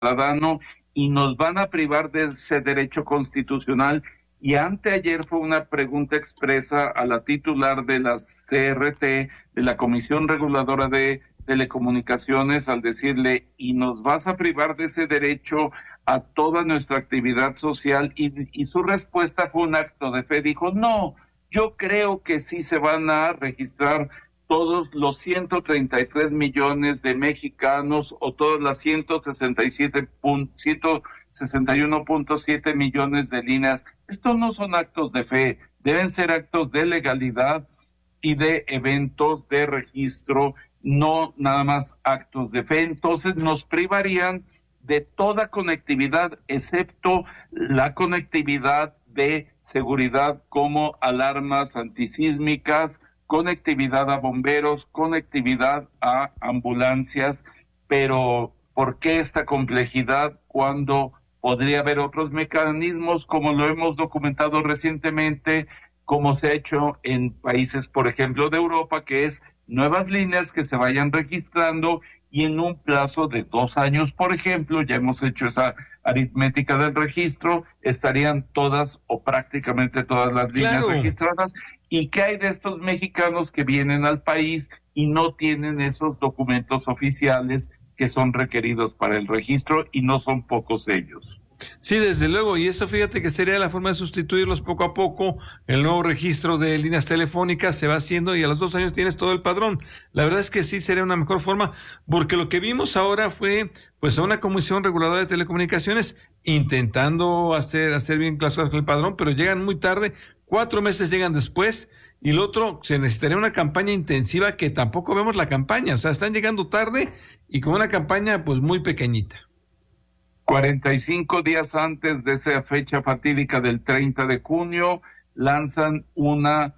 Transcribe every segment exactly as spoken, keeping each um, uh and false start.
ciudadano y nos van a privar de ese derecho constitucional. Y anteayer fue una pregunta expresa a la titular de la C R T, de la Comisión Reguladora de Telecomunicaciones, al decirle, ¿y nos vas a privar de ese derecho a toda nuestra actividad social? Y, y su respuesta fue un acto de fe. Dijo, no, yo creo que sí se van a registrar todos los ciento treinta y tres millones de mexicanos o todas las ciento sesenta y siete, ciento sesenta y uno punto siete millones de líneas. Estos no son actos de fe, deben ser actos de legalidad y de eventos de registro, no nada más actos de fe. Entonces nos privarían de toda conectividad, excepto la conectividad de seguridad como alarmas antisísmicas, conectividad a bomberos, conectividad a ambulancias. Pero ¿por qué esta complejidad cuando podría haber otros mecanismos, como lo hemos documentado recientemente, como se ha hecho en países, por ejemplo, de Europa, que es nuevas líneas que se vayan registrando y en un plazo de dos años, por ejemplo, ya hemos hecho esa aritmética del registro, estarían todas o prácticamente todas las líneas Claro. registradas? ¿Y qué hay de estos mexicanos que vienen al país y no tienen esos documentos oficiales que son requeridos para el registro, y no son pocos ellos? Sí, desde luego, y eso fíjate que sería la forma de sustituirlos poco a poco. El nuevo registro de líneas telefónicas se va haciendo y a los dos años tienes todo el padrón. La verdad es que sí sería una mejor forma, porque lo que vimos ahora fue pues a una comisión reguladora de telecomunicaciones intentando hacer, hacer bien las cosas con el padrón, pero llegan muy tarde, cuatro meses llegan después, y lo otro, se necesitaría una campaña intensiva que tampoco vemos la campaña, o sea, están llegando tarde y con una campaña pues muy pequeñita. cuarenta y cinco días antes de esa fecha fatídica del treinta de junio, lanzan una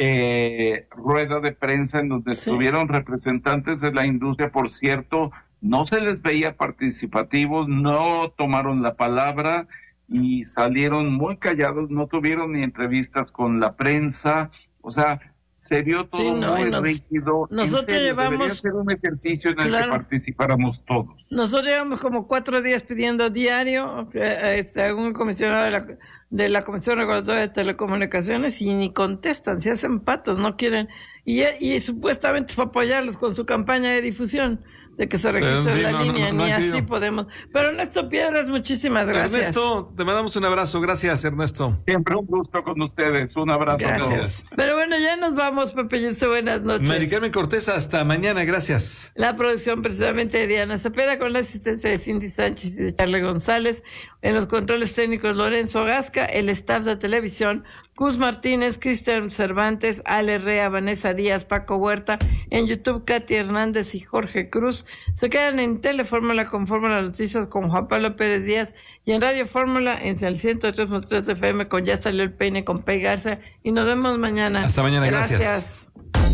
eh, rueda de prensa en donde Sí. estuvieron representantes de la industria. Por cierto, no se les veía participativos, no tomaron la palabra y salieron muy callados, no tuvieron ni entrevistas con la prensa. O sea, se vio todo Sí, no, muy y nos- rígido. En nosotros serio, llevamos- debería ser un ejercicio en el Claro. que participáramos todos. Nosotros llevamos como cuatro días pidiendo diario eh, este, a un comisionado de la, de la Comisión Reguladora de Telecomunicaciones y ni contestan, se hacen patos, no quieren. Y, y supuestamente es para apoyarlos con su campaña de difusión de que se registre sí, la no, no, línea, no, no ni han así querido. podemos. Pero Ernesto Piedras, muchísimas gracias. Ernesto, te mandamos un abrazo. Gracias, Ernesto. Siempre un gusto con ustedes. Un abrazo a todos. Gracias. Pero bueno, ya nos vamos, Pepe Yuste, buenas noches. Mari Carmen Cortés, hasta mañana. Gracias. La producción precisamente de Diana Cepeda, con la asistencia de Cindy Sánchez y de Charlie González. En los controles técnicos, Lorenzo Gasca. El staff de televisión, Cus Martínez, Cristian Cervantes, Ale Rea, Vanessa Díaz, Paco Huerta. En YouTube, Katy Hernández y Jorge Cruz. Se quedan en Telefórmula con Fórmula Noticias con Juan Pablo Pérez Díaz. Y en Radio Fórmula, en el ciento tres punto tres F M, con Ya Salió el Peine, con Pei Garza. Y nos vemos mañana. Hasta mañana, gracias. Gracias.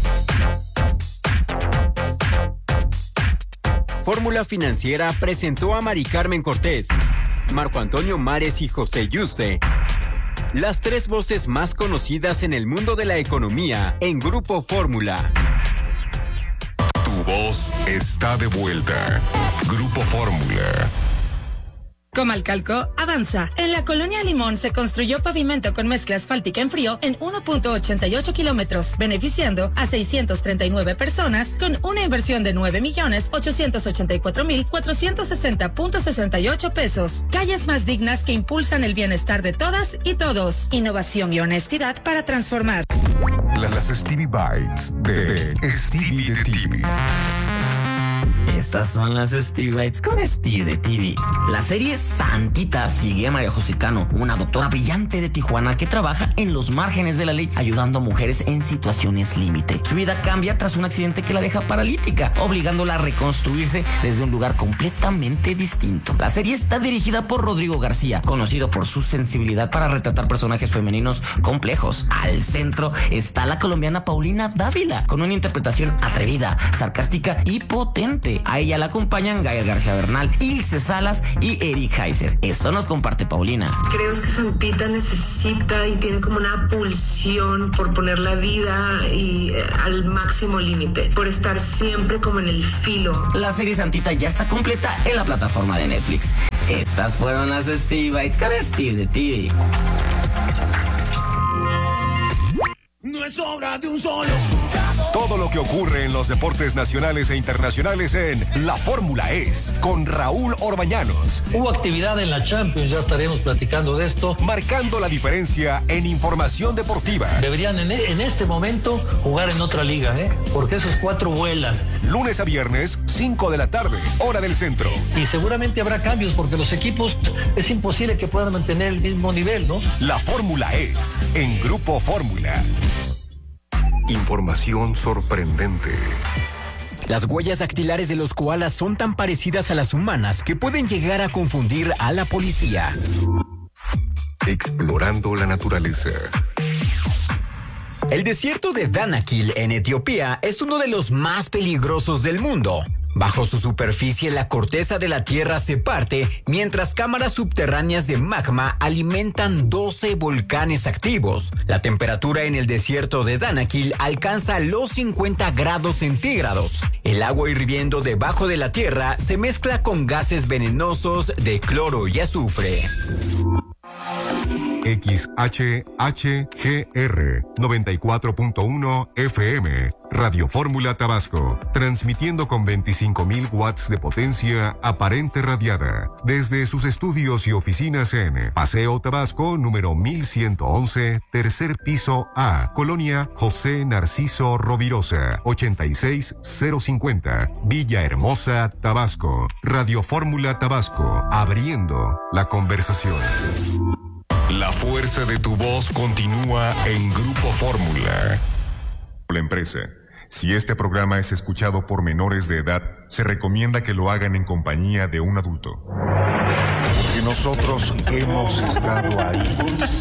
Fórmula Financiera presentó a Mari Carmen Cortés, Marco Antonio Mares y José Yuste, las tres voces más conocidas en el mundo de la economía en Grupo Fórmula. Tu voz está de vuelta. Grupo Fórmula. Comalcalco avanza. En la colonia Limón se construyó pavimento con mezcla asfáltica en frío en uno punto ochenta y ocho kilómetros, beneficiando a seiscientas treinta y nueve personas con una inversión de nueve millones ochocientos ochenta y cuatro mil cuatrocientos sesenta punto sesenta y ocho pesos. Calles más dignas que impulsan el bienestar de todas y todos. Innovación y honestidad para transformar. Las Stevie Bites de Stevie de T V. Estas son las Stevie Bites con Stevie de T V. La serie Santita sigue a María José Cano, una doctora brillante de Tijuana que trabaja en los márgenes de la ley ayudando a mujeres en situaciones límite. Su vida cambia tras un accidente que la deja paralítica, obligándola a reconstruirse desde un lugar completamente distinto. La serie está dirigida por Rodrigo García, conocido por su sensibilidad para retratar personajes femeninos complejos. Al centro está la colombiana Paulina Dávila, con una interpretación atrevida, sarcástica y potente. Puente. A ella la acompañan Gael García Bernal, Ilse Salas y Eric Heiser. Esto nos comparte Paulina. Creo que Santita necesita y tiene como una pulsión por poner la vida y, eh, al máximo límite, por estar siempre como en el filo. La serie Santita ya está completa en la plataforma de Netflix. Estas fueron las Stevie Bites con Steve de T V. No es obra de un solo jugador. Todo lo que ocurre en los deportes nacionales e internacionales en La Fórmula Es, con Raúl Orbañanos. Hubo actividad en la Champions, ya estaremos platicando de esto. Marcando la diferencia en información deportiva. Deberían en, en este momento jugar en otra liga, ¿eh? Porque esos cuatro vuelan. Lunes a viernes, cinco de la tarde, hora del centro. Y seguramente habrá cambios porque los equipos es imposible que puedan mantener el mismo nivel, ¿no? La Fórmula Es, en Grupo Fórmula. Información sorprendente. Las huellas dactilares de los koalas son tan parecidas a las humanas que pueden llegar a confundir a la policía. Explorando la naturaleza. El desierto de Danakil en Etiopía es uno de los más peligrosos del mundo. Bajo su superficie, la corteza de la tierra se parte, mientras cámaras subterráneas de magma alimentan doce volcanes activos. La temperatura en el desierto de Danakil alcanza los cincuenta grados centígrados. El agua hirviendo debajo de la tierra se mezcla con gases venenosos de cloro y azufre. X H H G R noventa y cuatro punto uno F M, Radio Fórmula Tabasco, transmitiendo con veinticinco mil watts de potencia aparente radiada, desde sus estudios y oficinas en Paseo Tabasco, número mil ciento once, tercer piso A, Colonia José Narciso Rovirosa, ochenta y seis cero cincuenta, Villahermosa, Tabasco. Radio Fórmula Tabasco, abriendo la conversación. La fuerza de tu voz continúa en Grupo Fórmula. La empresa. Si este programa es escuchado por menores de edad, se recomienda que lo hagan en compañía de un adulto. Porque nosotros hemos estado ahí.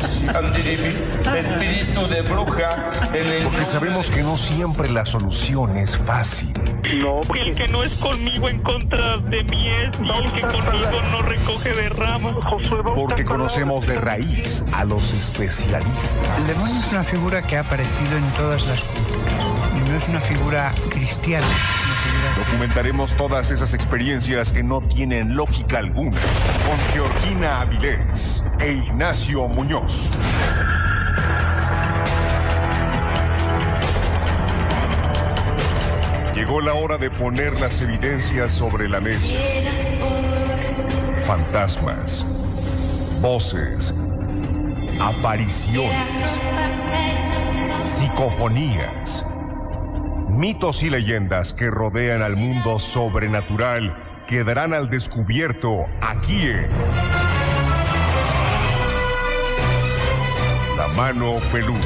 Espíritu de bruja. Porque sabemos que no siempre la solución es fácil. No, porque el que no es conmigo en contra de mí es, y el que conmigo no recoge de ramas. Porque conocemos de raíz a los especialistas. El demonio es una figura que ha aparecido en todas las culturas. Y no es una figura cristiana. Es una figura... Documentaremos todas esas experiencias que no tienen lógica alguna con Georgina Avilés e Ignacio Muñoz. Llegó la hora de poner las evidencias sobre la mesa. Fantasmas, voces, apariciones, psicofonías, mitos y leyendas que rodean al mundo sobrenatural quedarán al descubierto aquí en La Mano Peluda.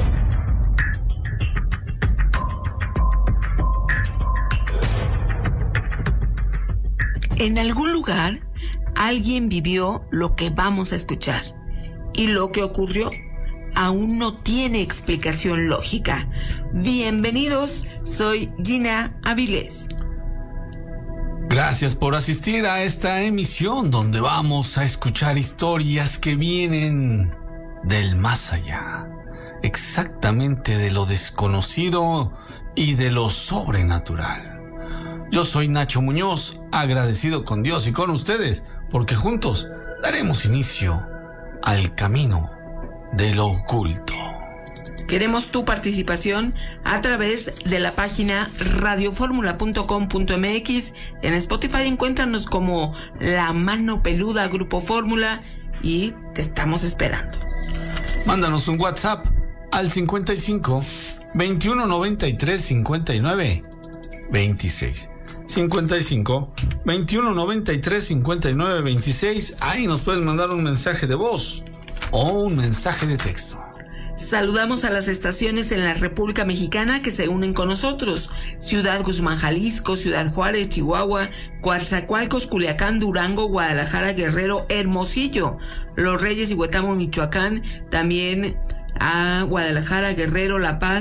En algún lugar, alguien vivió lo que vamos a escuchar. Y lo que ocurrió aún no tiene explicación lógica. Bienvenidos, soy Gina Avilés. Gracias por asistir a esta emisión donde vamos a escuchar historias que vienen del más allá, exactamente de lo desconocido y de lo sobrenatural. Yo soy Nacho Muñoz, agradecido con Dios y con ustedes, porque juntos daremos inicio al camino de lo oculto. Queremos tu participación a través de la página radioformula punto com punto m x. En Spotify encuéntranos como La Mano Peluda Grupo Fórmula y te estamos esperando. Mándanos un WhatsApp al cincuenta y cinco, veintiuno noventa y tres, cincuenta y nueve, veintiséis. cincuenta y cinco, veintiuno noventa y tres, cincuenta y nueve, veintiséis. Ahí nos puedes mandar un mensaje de voz o un mensaje de texto. Saludamos a las estaciones en la República Mexicana que se unen con nosotros: Ciudad Guzmán, Jalisco, Ciudad Juárez, Chihuahua, Coatzacoalcos, Culiacán, Durango, Guadalajara, Guerrero, Hermosillo, Los Reyes y Huetamo, Michoacán, también a Guadalajara, Guerrero, La Paz,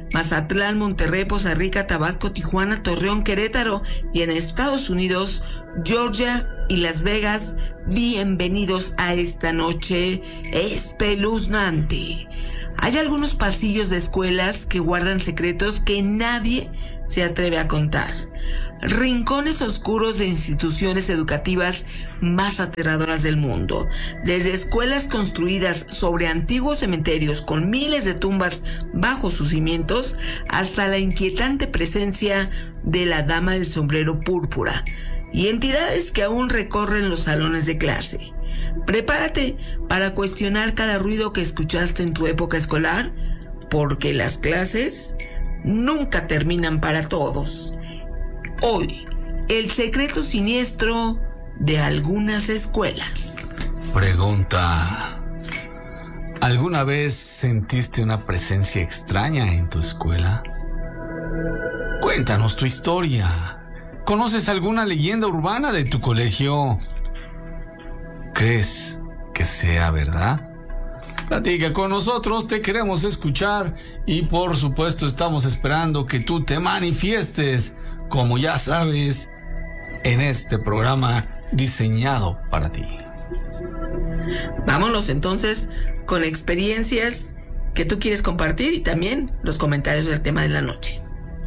Mazatlán, Monterrey, Poza Rica, Tabasco, Tijuana, Torreón, Querétaro y en Estados Unidos, Georgia y Las Vegas. Bienvenidos a esta noche espeluznante. Hay algunos pasillos de escuelas que guardan secretos que nadie se atreve a contar. Rincones oscuros de instituciones educativas más aterradoras del mundo, desde escuelas construidas sobre antiguos cementerios con miles de tumbas bajo sus cimientos, hasta la inquietante presencia de la dama del sombrero púrpura y entidades que aún recorren los salones de clase. Prepárate para cuestionar cada ruido que escuchaste en tu época escolar, porque las clases nunca terminan para todos. Hoy, el secreto siniestro de algunas escuelas. Pregunta: ¿alguna vez sentiste una presencia extraña en tu escuela? Cuéntanos tu historia. ¿Conoces alguna leyenda urbana de tu colegio? ¿Crees que sea verdad? Platica con nosotros, te queremos escuchar y por supuesto estamos esperando que tú te manifiestes, como ya sabes, en este programa diseñado para ti. Vámonos entonces con experiencias que tú quieres compartir y también los comentarios del tema de la noche.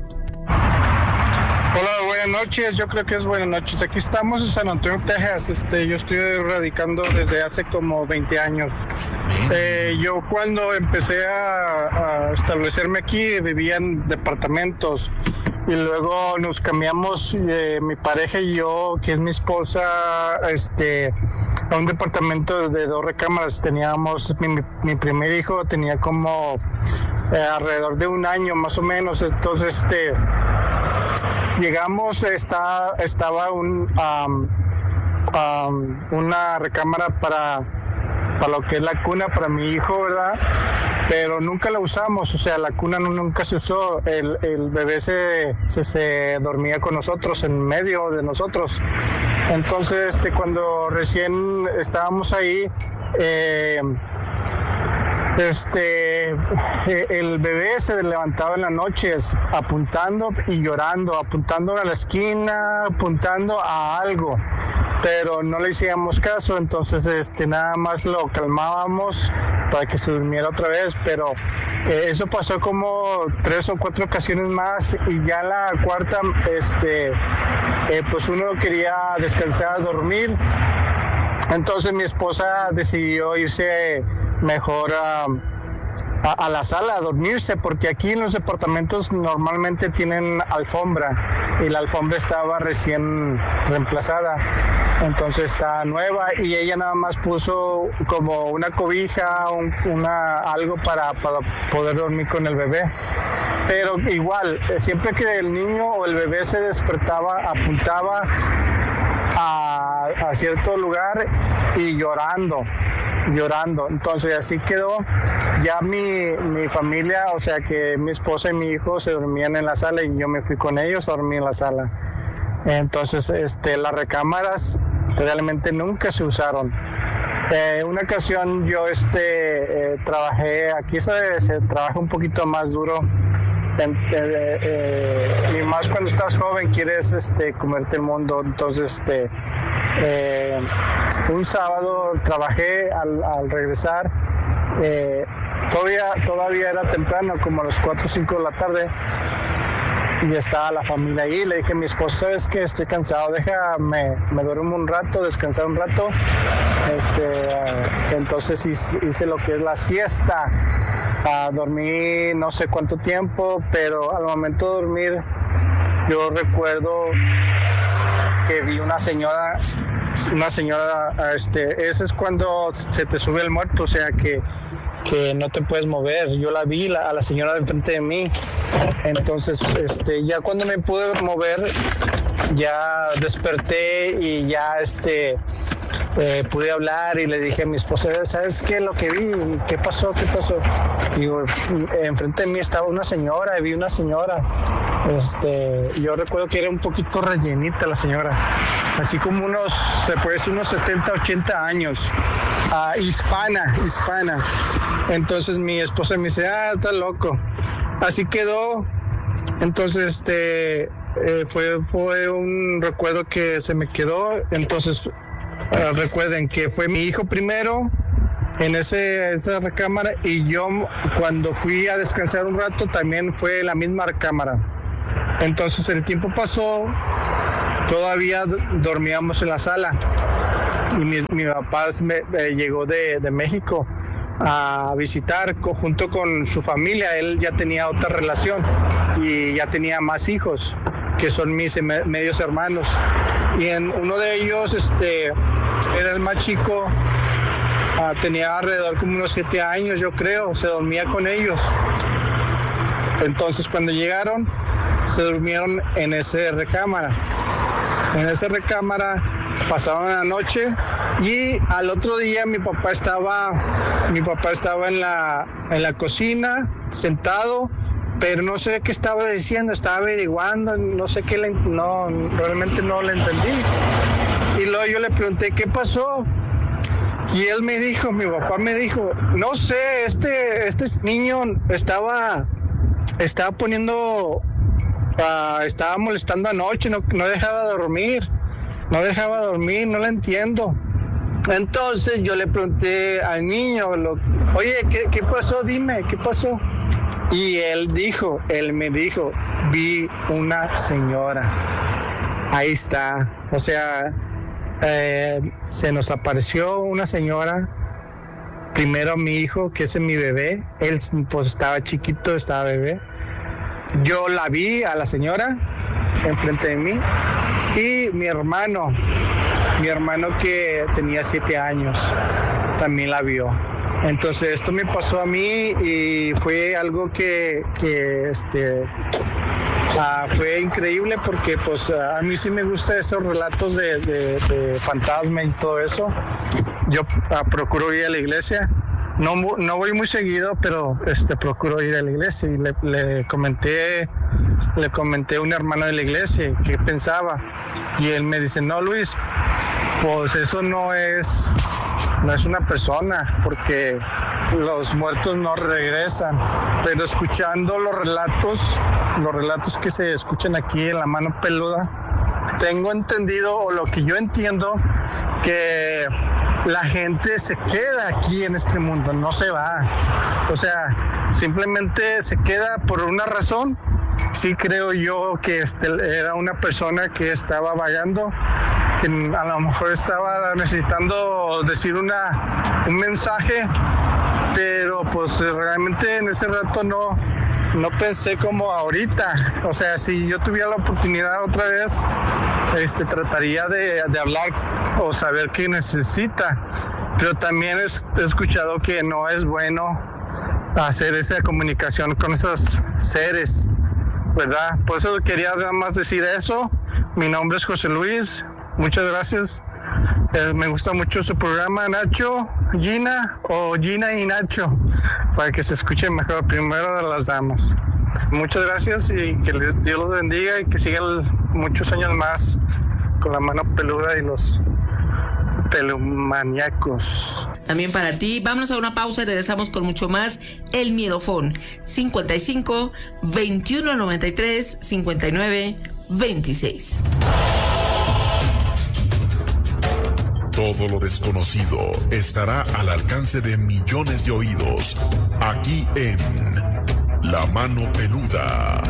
Hola, buenas noches. Yo creo que es buenas noches. Aquí estamos en San Antonio, Texas. Este, yo estoy radicando desde hace como veinte años. Eh, yo cuando empecé a, a establecerme aquí vivía en departamentos y luego nos cambiamos, eh, mi pareja y yo, que es mi esposa, este, a un departamento de dos recámaras. Teníamos, mi, mi primer hijo tenía como eh, alrededor de un año más o menos. Entonces, este, llegamos, está, estaba un, um, um, una recámara para para lo que es la cuna para mi hijo, ¿verdad? Pero nunca la usamos, o sea, la cuna no, nunca se usó. El, el bebé se, se, se dormía con nosotros, en medio de nosotros. Entonces, este, cuando recién estábamos ahí, eh, este, el bebé se levantaba en las noches apuntando y llorando, apuntando a la esquina, apuntando a algo, pero no le hacíamos caso. Entonces este nada más lo calmábamos para que se durmiera otra vez, pero eh, eso pasó como tres o cuatro ocasiones más, y ya la cuarta este eh, pues uno quería descansar, dormir. Entonces mi esposa decidió irse mejor a, a, a la sala a dormirse, porque aquí en los departamentos normalmente tienen alfombra y la alfombra estaba recién reemplazada, entonces está nueva, y ella nada más puso como una cobija, un, una algo para, para poder dormir con el bebé. Pero igual, siempre que el niño o el bebé se despertaba, apuntaba a, a cierto lugar y llorando, llorando. Entonces así quedó. Ya mi, mi familia, o sea que mi esposa y mi hijo se dormían en la sala y yo me fui con ellos a dormir en la sala. Entonces este, las recámaras realmente nunca se usaron. Eh, una ocasión yo este, eh, trabajé, aquí se, se trabaja un poquito más duro. En, eh, eh, y más cuando estás joven quieres este, comerte el mundo. Entonces este, eh, un sábado trabajé al, al regresar, eh, todavía, todavía era temprano, como a las cuatro o cinco de la tarde, y estaba la familia ahí. Le dije a mi esposa, ¿sabes qué? Estoy cansado, déjame, me duermo un rato, descansar un rato. Este, eh, entonces hice, hice lo que es la siesta. Uh, dormí no sé cuánto tiempo, pero al momento de dormir yo recuerdo que vi una señora, una señora, este, ese es cuando se te sube el muerto, o sea que, que no te puedes mover. Yo la vi, la, a la señora de enfrente de mí. Entonces, este, ya cuando me pude mover, ya desperté y ya, este, Eh, pude hablar y le dije a mi esposa, ¿sabes qué? Lo que vi, ¿qué pasó? ¿Qué pasó? Digo, enfrente de mí estaba una señora, y vi una señora, este, yo recuerdo que era un poquito rellenita la señora, así como unos, se puede decir unos setenta, ochenta años, uh, hispana, hispana. Entonces mi esposa me dice, ah, está loco. así quedó. Entonces, este, eh, fue, fue un recuerdo que se me quedó. Entonces, uh, recuerden que fue mi hijo primero en ese, esa recámara, y yo cuando fui a descansar un rato también fue la misma recámara. Entonces el tiempo pasó, todavía dormíamos en la sala, y mi, mi papá me, me llegó de, de México a visitar junto con su familia. Él ya tenía otra relación y ya tenía más hijos, que son mis medios hermanos, y en uno de ellos este, era el más chico. Uh, tenía alrededor como unos siete años, yo creo, se dormía con ellos. Entonces cuando llegaron, se durmieron en esa recámara. En esa recámara pasaron la noche, y al otro día mi papá estaba, mi papá estaba en la, en la cocina, sentado, pero no sé qué estaba diciendo, estaba averiguando, no sé qué, le, no, realmente no le entendí. Y luego yo le pregunté, ¿qué pasó? Y él me dijo, mi papá me dijo, no sé, este, este niño estaba, estaba poniendo, uh, estaba molestando anoche, no, no dejaba dormir, no dejaba dormir, no lo entiendo. Entonces yo le pregunté al niño, lo, oye, ¿qué, qué pasó? Dime, ¿qué pasó? Y él dijo, él me dijo, vi una señora. Ahí está, o sea... Eh, se nos apareció una señora, primero mi hijo, que ese es mi bebé, él pues estaba chiquito, estaba bebé, yo la vi a la señora enfrente de mí, y mi hermano, mi hermano que tenía siete años, también la vio. Entonces esto me pasó a mí y fue algo que, que este... Uh, fue increíble porque pues uh, a mí sí me gustan esos relatos de, de, de fantasma y todo eso. Yo uh, procuro ir a la iglesia, no, no voy muy seguido, pero este procuro ir a la iglesia, y le, le comenté le comenté a un hermano de la iglesia qué pensaba, y él me dice, no, Luis, pues eso no es no es una persona, porque los muertos no regresan. Pero escuchando los relatos, los relatos que se escuchan aquí en La Mano Peluda, tengo entendido, o lo que yo entiendo, que la gente se queda aquí en este mundo, no se va. O sea, simplemente se queda por una razón. Sí creo yo que este era una persona que estaba vagando, que a lo mejor estaba necesitando decir una un mensaje, pero pues realmente en ese rato no, no pensé como ahorita. O sea, si yo tuviera la oportunidad otra vez, este, trataría de, de hablar o saber qué necesita. Pero también es, he escuchado que no es bueno hacer esa comunicación con esos seres, ¿verdad? Por eso quería nada más decir eso. Mi nombre es José Luis. Muchas gracias. Eh, me gusta mucho su programa, Nacho, Gina, o Gina y Nacho, para que se escuche mejor. Primero de las damas. Muchas gracias y que Dios los bendiga y que sigan muchos años más con La Mano Peluda y los pelumaníacos. También para ti. Vámonos a una pausa y regresamos con mucho más. El Miedofón, cincuenta y cinco, veintiuno noventa y tres, cincuenta y nueve, veintiséis. Todo lo desconocido estará al alcance de millones de oídos, aquí en La Mano Peluda.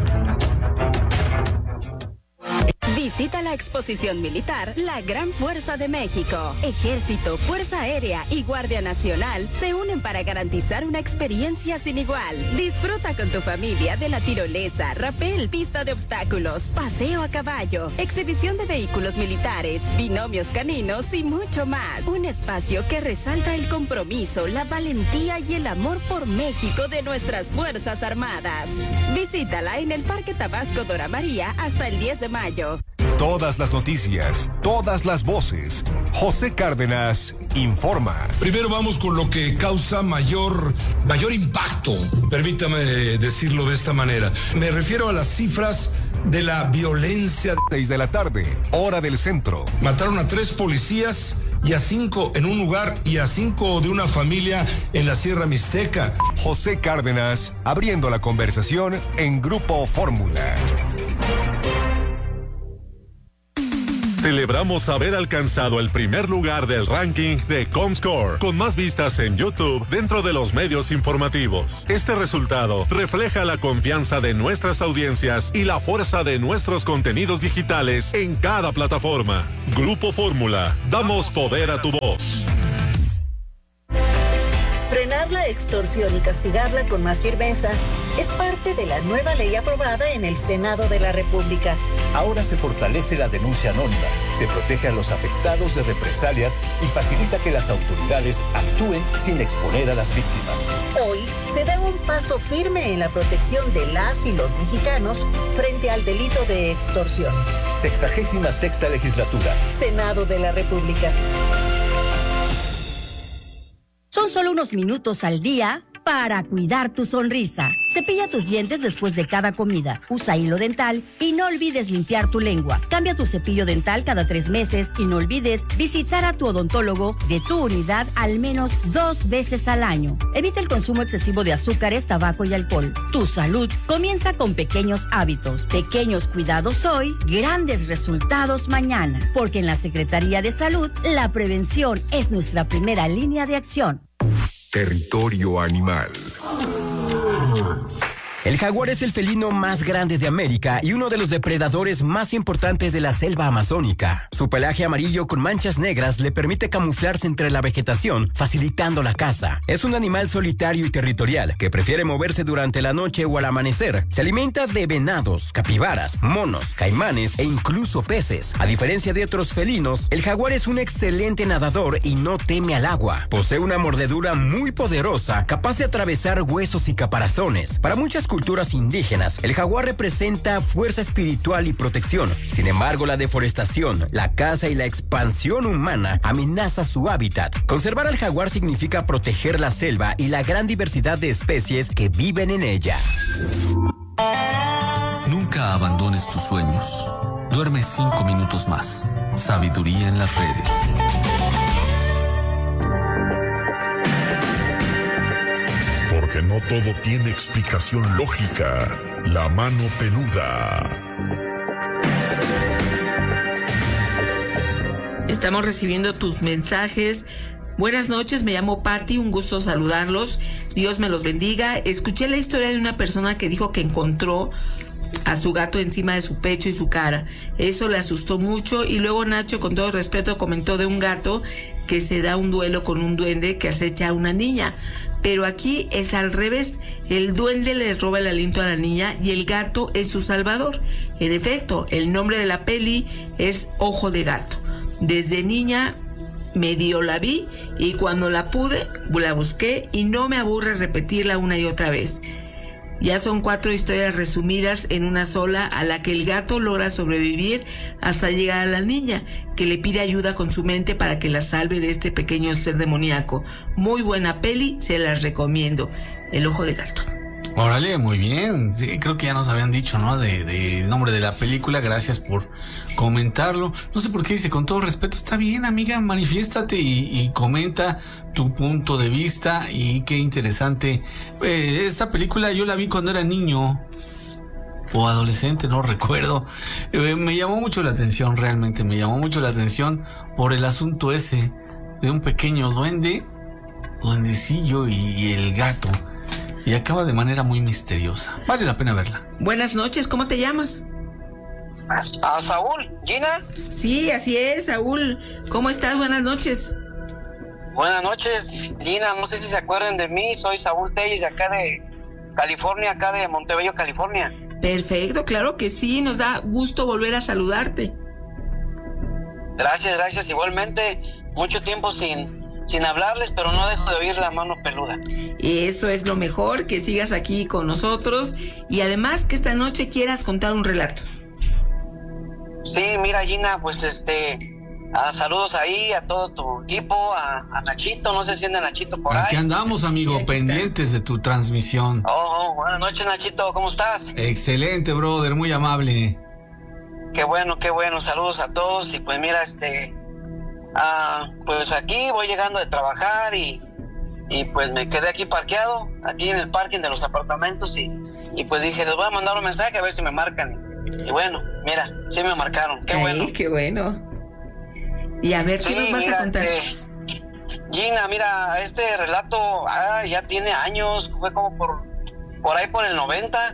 Visita la exposición militar La Gran Fuerza de México. Ejército, Fuerza Aérea y Guardia Nacional se unen para garantizar una experiencia sin igual. Disfruta con tu familia de la tirolesa, rapel, pista de obstáculos, paseo a caballo, exhibición de vehículos militares, binomios caninos y mucho más. Un espacio que resalta el compromiso, la valentía y el amor por México de nuestras Fuerzas Armadas. Visítala en el Parque Tabasco Dora María hasta el diez de mayo. Todas las noticias, todas las voces. José Cárdenas informa. Primero vamos con lo que causa mayor, mayor impacto, permítame decirlo de esta manera. Me refiero a las cifras de la violencia. Seis de la tarde, hora del centro. Mataron a tres policías y a cinco en un lugar y a cinco de una familia en la Sierra Mixteca. José Cárdenas, abriendo la conversación en Grupo Fórmula. Celebramos haber alcanzado el primer lugar del ranking de Comscore, con más vistas en YouTube dentro de los medios informativos. Este resultado refleja la confianza de nuestras audiencias y la fuerza de nuestros contenidos digitales en cada plataforma. Grupo Fórmula, damos poder a tu voz. Frenar la extorsión y castigarla con más firmeza es parte de la nueva ley aprobada en el Senado de la República. Ahora se fortalece la denuncia anónima, se protege a los afectados de represalias y facilita que las autoridades actúen sin exponer a las víctimas. Hoy se da un paso firme en la protección de las y los mexicanos frente al delito de extorsión. Sexagésima sexta legislatura. Senado de la República. Son solo unos minutos al día para cuidar tu sonrisa. Cepilla tus dientes después de cada comida. Usa hilo dental y no olvides limpiar tu lengua. Cambia tu cepillo dental cada tres meses y no olvides visitar a tu odontólogo de tu unidad al menos dos veces al año. Evita el consumo excesivo de azúcares, tabaco y alcohol. Tu salud comienza con pequeños hábitos. Pequeños cuidados hoy, grandes resultados mañana. Porque en la Secretaría de Salud, la prevención es nuestra primera línea de acción. Territorio animal. El jaguar es el felino más grande de América y uno de los depredadores más importantes de la selva amazónica. Su pelaje amarillo con manchas negras le permite camuflarse entre la vegetación, facilitando la caza. Es un animal solitario y territorial que prefiere moverse durante la noche o al amanecer. Se alimenta de venados, capibaras, monos, caimanes e incluso peces. A diferencia de otros felinos, el jaguar es un excelente nadador y no teme al agua. Posee una mordedura muy poderosa, capaz de atravesar huesos y caparazones. Para muchas culturas indígenas, el jaguar representa fuerza espiritual y protección. Sin embargo, la deforestación, la caza y la expansión humana amenaza su hábitat. Conservar al jaguar significa proteger la selva y la gran diversidad de especies que viven en ella. Nunca abandones tus sueños. Duerme cinco minutos más. Sabiduría en las redes. Porque no todo tiene explicación lógica. La mano peluda. Estamos recibiendo tus mensajes. Buenas noches, me llamo Patti, un gusto saludarlos. Dios me los bendiga. Escuché la historia de una persona que dijo que encontró a su gato encima de su pecho y su cara. Eso le asustó mucho. Y luego Nacho, con todo respeto, comentó de un gato que se da un duelo con un duende que acecha a una niña. Pero aquí es al revés. El duende le roba el aliento a la niña y el gato es su salvador. En efecto, el nombre de la peli es Ojo de Gato. Desde niña medio la vi y cuando la pude, la busqué y no me aburre repetirla una y otra vez. Ya son cuatro historias resumidas en una sola, a la que el gato logra sobrevivir hasta llegar a la niña, que le pide ayuda con su mente para que la salve de este pequeño ser demoníaco. Muy buena peli, se las recomiendo. El Ojo de Gato. Órale, muy bien. Sí, creo que ya nos habían dicho, ¿no? De, de el nombre de la película. Gracias por comentarlo. No sé por qué dice, con todo respeto, está bien, amiga, manifiéstate y, y comenta tu punto de vista. Y qué interesante. Eh, esta película yo la vi cuando era niño o adolescente, no recuerdo. Eh, me llamó mucho la atención, realmente me llamó mucho la atención por el asunto ese de un pequeño duende, duendecillo y, y el gato. Y acaba de manera muy misteriosa. Vale la pena verla. Buenas noches, ¿cómo te llamas? ¿A Saúl? ¿Gina? Sí, así es, Saúl. ¿Cómo estás? Buenas noches. Buenas noches, Gina. No sé si se acuerdan de mí. Soy Saúl Telles, de acá de California, acá de Montebello, California. Perfecto, claro que sí. Nos da gusto volver a saludarte. Gracias, gracias. Igualmente, mucho tiempo sin... sin hablarles, pero no dejo de oír la mano peluda. Eso es lo mejor, que sigas aquí con nosotros y además que esta noche quieras contar un relato. Sí, mira, Gina, pues este, a saludos ahí a todo tu equipo, a, a Nachito, no sé si anda Nachito por ahí. Aquí andamos, amigo, sí, pendientes de tu transmisión. Oh, oh, buenas noches, Nachito, ¿cómo estás? Excelente, brother, muy amable. Qué bueno, qué bueno, saludos a todos y pues mira, este... ah, pues aquí voy llegando de trabajar y, y pues me quedé aquí parqueado, aquí en el parking de los apartamentos y, y pues dije, les voy a mandar un mensaje a ver si me marcan. Y bueno, mira, sí me marcaron, qué Ay, bueno. Qué bueno. Y a ver, ¿qué Sí, nos vas mira, a contar? este, Gina, mira, este relato ah, ya tiene años, fue como por, por ahí por el noventa.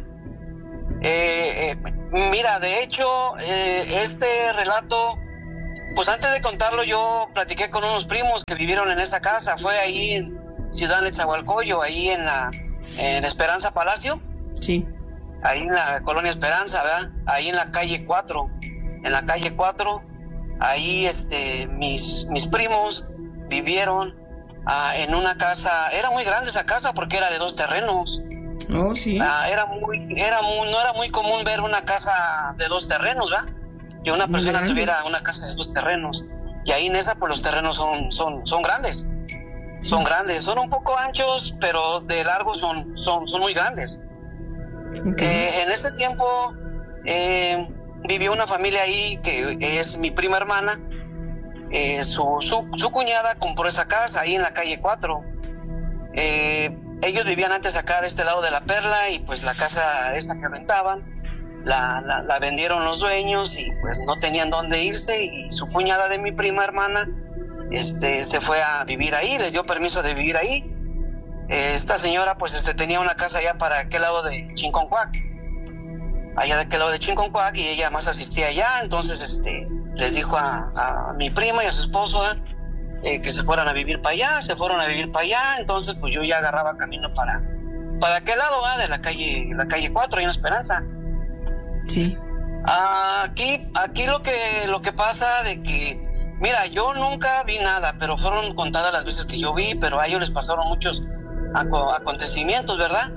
Eh, eh, mira, de hecho, eh, este relato, pues antes de contarlo yo platiqué con unos primos que vivieron en esta casa, fue ahí en Ciudad Nezahualcóyotl, ahí en la en Esperanza Palacio. Sí. Ahí en la colonia Esperanza, ¿verdad? Ahí en la calle cuatro, en la calle cuatro, ahí este, mis, mis primos vivieron ah, en una casa, era muy grande esa casa porque era de dos terrenos. Oh, sí. Ah, era muy, era muy, no era muy común ver una casa de dos terrenos, ¿verdad? Que una Muy persona grande. tuviera una casa de dos terrenos. Y ahí en esa, pues los terrenos son, son, son grandes. Son grandes, son un poco anchos, pero de largo son, son, son muy grandes. Okay. Eh, en ese tiempo eh, vivió una familia ahí que es mi prima hermana. Eh, su, su, su cuñada compró esa casa ahí en la calle cuatro. Eh, ellos vivían antes acá de este lado de la Perla y pues la casa esta que rentaban la, la, la vendieron los dueños y pues no tenían dónde irse y su cuñada de mi prima hermana este, se fue a vivir ahí, les dio permiso de vivir ahí. Esta señora pues este tenía una casa allá para aquel lado de Chinconcuac, allá de aquel lado de Chinconcuac, y ella más asistía allá, entonces este les dijo a, a mi prima y a su esposo ¿eh? Eh, que se fueran a vivir para allá, se fueron a vivir para allá, entonces pues yo ya agarraba camino para para aquel lado ¿eh? de la calle la calle cuatro, ahí en Esperanza. Sí. Ah, aquí aquí lo que lo que pasa de que mira, yo nunca vi nada, pero fueron contadas las veces que yo vi, pero a ellos les pasaron muchos acontecimientos, ¿verdad?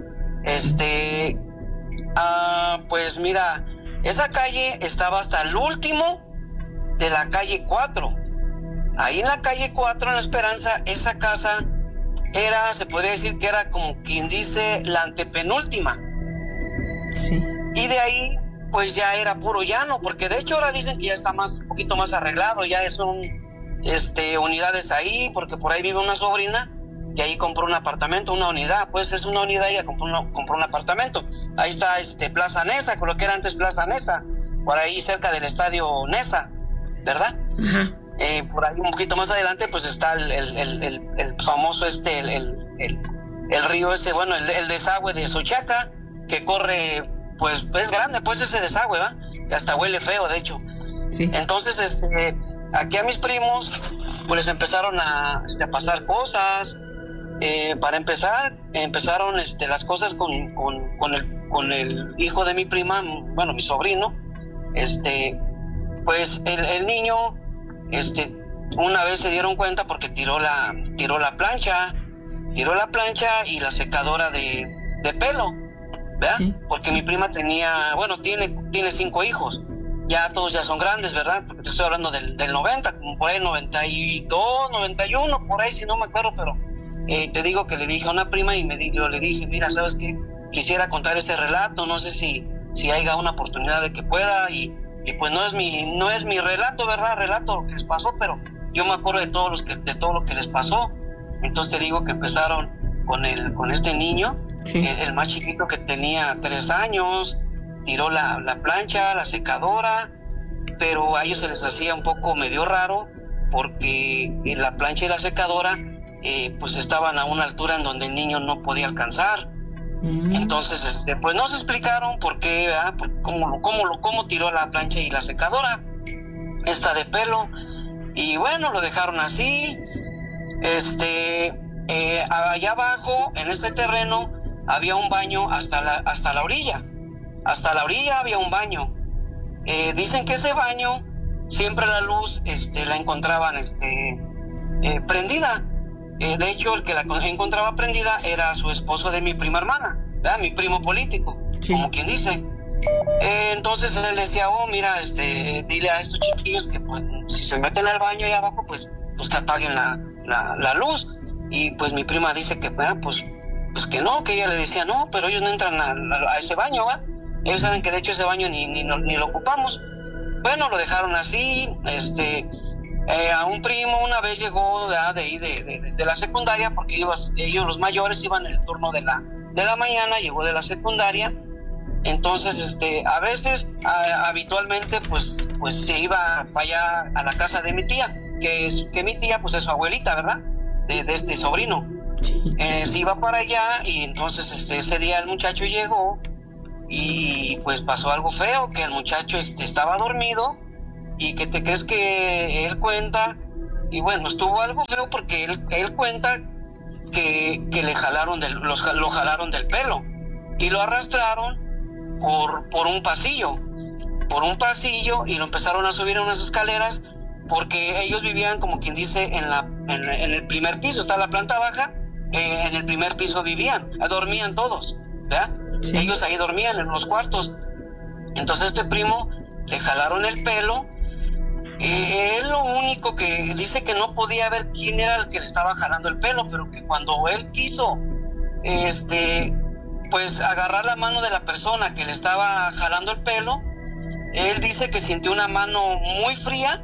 Este, ah, pues mira, esa calle estaba hasta el último de la calle cuatro. Ahí en la calle cuatro, en La Esperanza, esa casa era, se podría decir que era como quien dice la antepenúltima. Sí. Y de ahí, pues ya era puro llano, porque de hecho ahora dicen que ya está más, un poquito más arreglado, ya son, este, unidades ahí, porque por ahí vive una sobrina y ahí compró un apartamento, una unidad, pues es una unidad y ya compró, una, compró un apartamento. Ahí está este Plaza Nesa, con lo que era antes Plaza Nesa, por ahí cerca del estadio Nesa, ¿verdad? Ajá. Eh, por ahí un poquito más adelante pues está el, el, el, el, el famoso este, el, el, el, el río ese, bueno, el, el desagüe de Xochaca, que corre, pues es grande, pues ese desagüe, ¿va? Que hasta huele feo, de hecho. Sí. Entonces, este, aquí a mis primos, pues les empezaron a, este, a pasar cosas. Eh, para empezar, empezaron este, las cosas con, con, con, el, con el hijo de mi prima, bueno, mi sobrino. Este, pues el, el niño, este, una vez se dieron cuenta porque tiró la, tiró la plancha, tiró la plancha y la secadora de, de pelo, ¿verdad? Sí. Porque mi prima tenía, bueno, tiene, tiene cinco hijos. Ya todos ya son grandes, ¿verdad? Porque te estoy hablando del, del noventa, como por ahí noventa y dos, noventa y uno, por ahí si no me acuerdo, pero eh, te digo que le dije a una prima y me di, yo le dije, mira, ¿sabes qué? Quisiera contar este relato, no sé si, si haya una oportunidad de que pueda, y, y pues no es mi, no es mi relato, ¿verdad? Relato lo que les pasó, pero yo me acuerdo de todos los que, de todo lo que les pasó. Entonces te digo que empezaron con el, con este niño, sí. el, el más chiquito que tenía tres años, tiró la, la plancha, la secadora, pero a ellos se les hacía un poco medio raro porque la plancha y la secadora eh, pues estaban a una altura en donde el niño no podía alcanzar. Mm. Entonces este, pues no se explicaron por qué, ¿verdad? Por cómo, cómo, cómo tiró la plancha y la secadora esta de pelo, y bueno, lo dejaron así. Este eh, allá abajo en este terreno había un baño hasta la, hasta la orilla. Hasta la orilla había un baño. Eh, dicen que ese baño siempre la luz este, la encontraban este, eh, prendida. Eh, de hecho, el que la encontraba prendida era su esposo de mi prima hermana, ¿verdad? Mi primo político, sí. Como quien dice. Eh, entonces él decía, oh, mira, este, dile a estos chiquillos que pues, si se meten al baño ahí abajo, pues, pues que apaguen la, la, la luz. Y pues mi prima dice que, ¿verdad? pues, pues que no, que ella le decía, no, pero ellos no entran a, a, a ese baño, ¿verdad? Ellos saben que de hecho ese baño ni, ni, ni lo ocupamos. Bueno, lo dejaron así. Este, Eh, a un primo una vez llegó ¿verdad? de ahí de, de, de la secundaria, porque ellos, ellos los mayores iban en el turno de la, de la mañana, llegó de la secundaria. Entonces, este, a veces, a, habitualmente, pues, pues se iba para allá a la casa de mi tía, que, es, que mi tía, pues es su abuelita, ¿verdad? De, de este sobrino. Sí. Eh, se iba para allá y entonces, este, ese día el muchacho llegó y pues pasó algo feo, que el muchacho este, estaba dormido y que te crees que él cuenta, y bueno, estuvo algo feo porque él, él cuenta que, que le jalaron del, los, lo jalaron del pelo y lo arrastraron por, por un pasillo, por un pasillo y lo empezaron a subir a unas escaleras porque ellos vivían, como quien dice, en, la, en, en el primer piso, está la planta baja, eh, en el primer piso vivían, dormían todos, ¿verdad? Sí. Ellos ahí dormían en los cuartos. Entonces este primo le jalaron el pelo. Eh, él lo único que dice que no podía ver quién era el que le estaba jalando el pelo, pero que cuando él quiso este pues agarrar la mano de la persona que le estaba jalando el pelo, él dice que sintió una mano muy fría,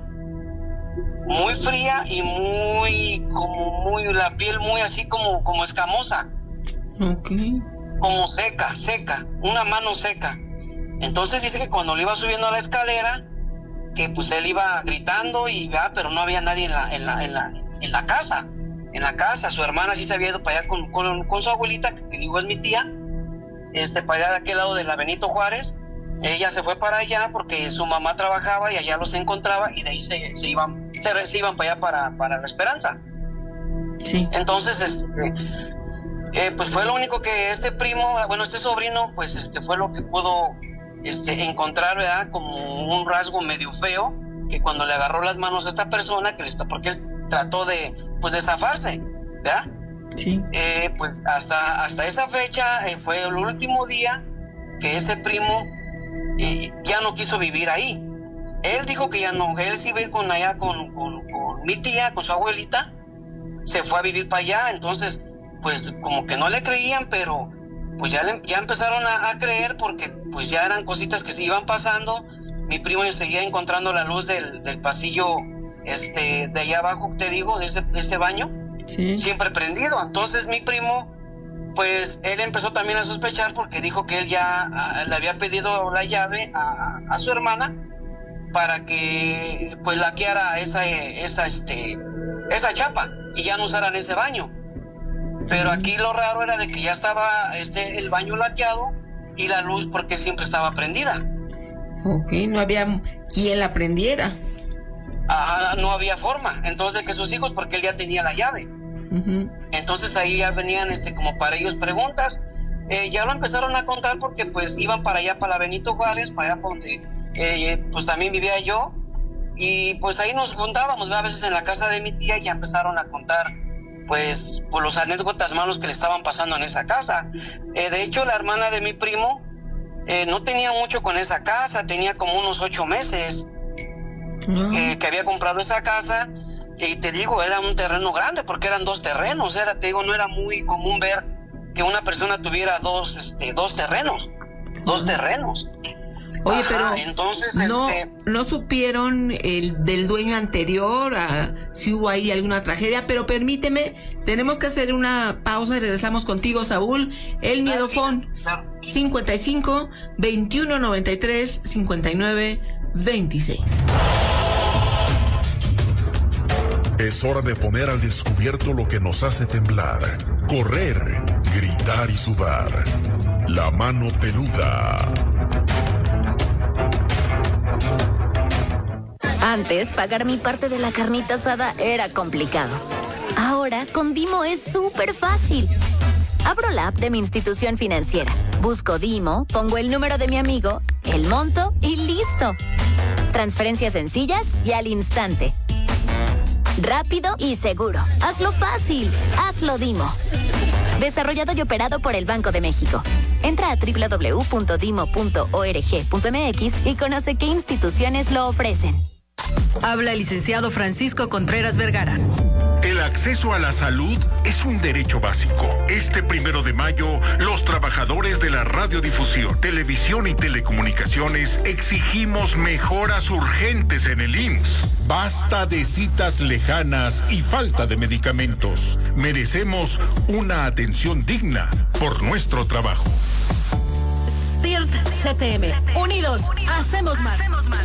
muy fría y muy, como muy, la piel muy así como, como escamosa. Okay. Como seca, seca, una mano seca. Entonces dice que cuando le iba subiendo a la escalera, que pues él iba gritando y ah, pero no había nadie en la, en la, en la, en la casa, en la casa. Su hermana sí se había ido para allá con, con, con su abuelita, que te digo es mi tía, este, para allá de aquel lado de la Benito Juárez. Ella se fue para allá porque su mamá trabajaba y allá los encontraba y de ahí se, se iban, se, se iban para allá para, para La Esperanza. Sí. Entonces, este, eh, pues fue lo único que este primo, bueno, este sobrino, pues este fue lo que pudo este, encontrar, ¿verdad? Como un rasgo medio feo, que cuando le agarró las manos a esta persona, que le está, porque él trató de, pues de zafarse, ¿verdad? Sí. Eh, pues hasta, hasta esa fecha eh, fue el último día que ese primo eh, ya no quiso vivir ahí. Él dijo que ya no, él se iba a ir con allá con, con, con mi tía, con su abuelita, se fue a vivir para allá. Entonces pues como que no le creían, pero pues ya, le, ya empezaron a, a creer, porque pues ya eran cositas que se iban pasando. Mi primo seguía encontrando la luz del, del pasillo este de allá abajo, te digo, de ese, de ese baño, sí, siempre prendido. Entonces mi primo, pues él empezó también a sospechar, porque dijo que él ya a, le había pedido la llave a, a su hermana para que pues laqueara esa, esa, este, esa chapa y ya no usaran ese baño. Pero aquí lo raro era de que ya estaba este el baño laqueado y la luz porque siempre estaba prendida. Ok, no había quien la prendiera. Ajá, no había forma. Entonces que sus hijos, porque él ya tenía la llave. Uh-huh. Entonces ahí ya venían este como para ellos preguntas. Eh, ya lo empezaron a contar porque pues iban para allá, para la Benito Juárez, para allá donde eh, pues también vivía yo. Y pues ahí nos juntábamos, ¿verdad? A veces en la casa de mi tía, y ya empezaron a contar pues por los anécdotas malos que le estaban pasando en esa casa. Eh, de hecho, la hermana de mi primo eh, no tenía mucho con esa casa, tenía como unos ocho meses uh-huh. eh, que había comprado esa casa, y te digo, era un terreno grande, porque eran dos terrenos, era, te digo, no era muy común ver que una persona tuviera dos, este, dos terrenos, dos uh-huh. terrenos. Oye, Ajá, pero entonces, no, este... no supieron el del dueño anterior, a, si hubo ahí alguna tragedia, pero permíteme, tenemos que hacer una pausa y regresamos contigo, Saúl. El Miedofón, cincuenta y cinco, veintiuno noventa y tres, cincuenta y nueve, veintiséis. Es hora de poner al descubierto lo que nos hace temblar, correr, gritar y sudar. La mano peluda. Antes, pagar mi parte de la carnita asada era complicado. Ahora, con Dimo es súper fácil. Abro la app de mi institución financiera, busco Dimo, pongo el número de mi amigo, el monto y listo. Transferencias sencillas y al instante. Rápido y seguro. Hazlo fácil. Hazlo Dimo. Desarrollado y operado por el Banco de México. Entra a doble u doble u doble u punto dimo punto org punto m x y conoce qué instituciones lo ofrecen. Habla el licenciado Francisco Contreras Vergara. El acceso a la salud es un derecho básico. Este primero de mayo, los trabajadores de la radiodifusión, televisión y telecomunicaciones exigimos mejoras urgentes en el I M S S. Basta de citas lejanas y falta de medicamentos. Merecemos una atención digna por nuestro trabajo. C I R T C T M. Unidos, hacemos más.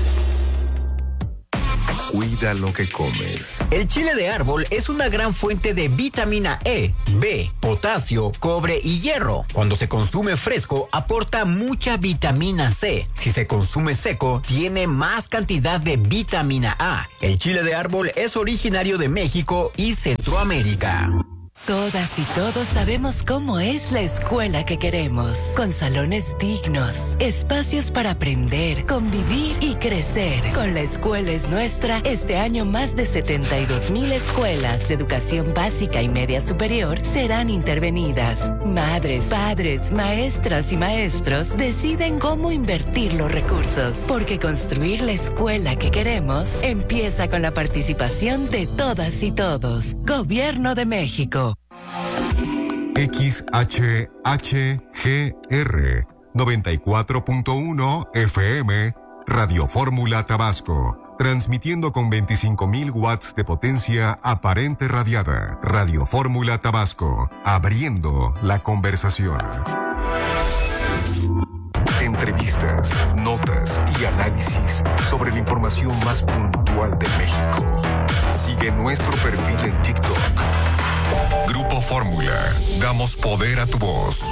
Cuida lo que comes. El chile de árbol es una gran fuente de vitamina E, B, potasio, cobre y hierro. Cuando se consume fresco, aporta mucha vitamina C. Si se consume seco, tiene más cantidad de vitamina A. El chile de árbol es originario de México y Centroamérica. Todas y todos sabemos cómo es la escuela que queremos, con salones dignos, espacios para aprender, convivir y crecer. Con La Escuela es Nuestra, este año más de setenta y dos mil escuelas de educación básica y media superior serán intervenidas. Madres, padres, maestras y maestros deciden cómo invertir los recursos, porque construir la escuela que queremos empieza con la participación de todas y todos. Gobierno de México. X H H G R noventa y cuatro punto uno F M, Radio Fórmula Tabasco, transmitiendo con veinticinco mil watts de potencia aparente radiada. Radio Fórmula Tabasco, abriendo la conversación. Entrevistas, notas y análisis sobre la información más puntual de México. Sigue nuestro perfil en TikTok. Grupo Fórmula, damos poder a tu voz.